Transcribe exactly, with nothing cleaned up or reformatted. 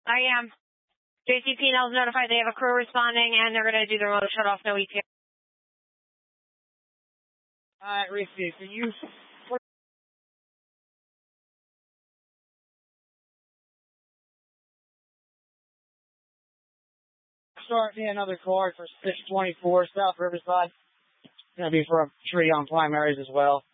I am. J C P and L's notified they have a crew responding, and they're going to do the remote shut off, no E T A. Alright, receive. So you... Start me another card for six twenty-four South Riverside. It's going to be for a tree on primaries as well.